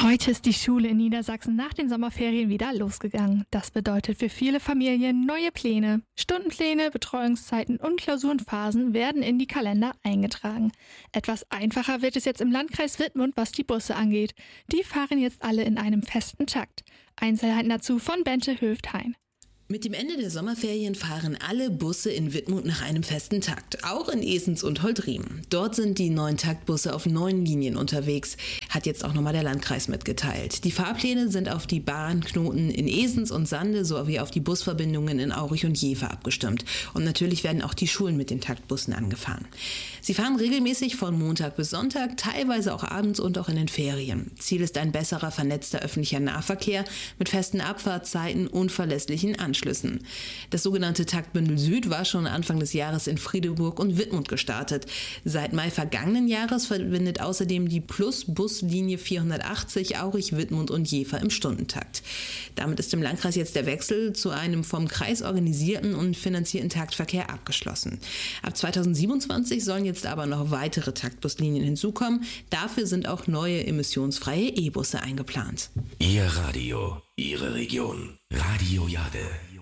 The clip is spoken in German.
Heute ist die Schule in Niedersachsen nach den Sommerferien wieder losgegangen. Das bedeutet für viele Familien neue Pläne. Stundenpläne, Betreuungszeiten und Klausurenphasen werden in die Kalender eingetragen. Etwas einfacher wird es jetzt im Landkreis Wittmund, was die Busse angeht. Die fahren jetzt alle in einem festen Takt. Einzelheiten dazu von Bente Höft-Hein. Mit dem Ende der Sommerferien fahren alle Busse in Wittmund nach einem festen Takt, auch in Esens und Holtriemen. Dort sind die 9 Taktbusse auf 9 Linien unterwegs, hat jetzt auch nochmal der Landkreis mitgeteilt. Die Fahrpläne sind auf die Bahnknoten in Esens und Sande sowie auf die Busverbindungen in Aurich und Jever abgestimmt. Und natürlich werden auch die Schulen mit den Taktbussen angefahren. Sie fahren regelmäßig von Montag bis Sonntag, teilweise auch abends und auch in den Ferien. Ziel ist ein besserer, vernetzter öffentlicher Nahverkehr mit festen Abfahrtzeiten und verlässlichen Anschlüssen. Das sogenannte Taktbündel Süd war schon Anfang des Jahres in Friedeburg und Wittmund gestartet. Seit Mai vergangenen Jahres verbindet außerdem die Plus-Buslinie 480 Aurich, Wittmund und Jever im Stundentakt. Damit ist im Landkreis jetzt der Wechsel zu einem vom Kreis organisierten und finanzierten Taktverkehr abgeschlossen. Ab 2027 sollen jetzt aber noch weitere Taktbuslinien hinzukommen. Dafür sind auch neue emissionsfreie E-Busse eingeplant. Ihr Radio, Ihre Region. Radio Jade.